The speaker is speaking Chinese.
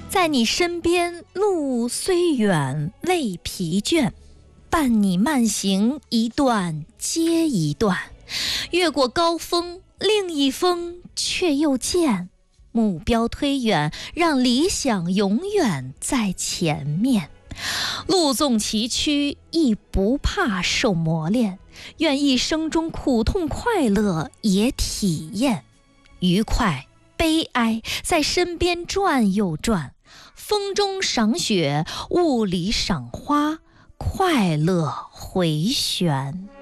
在你身边，路虽远未疲倦，伴你慢行一段接一段，越过高峰，另一峰却又见，目标推远，让理想永远在前面。路纵崎岖，亦不怕受磨练，愿一生中苦痛快乐也体验，愉快悲哀在身边转又转，风中赏雪，雾里赏花，快乐回旋。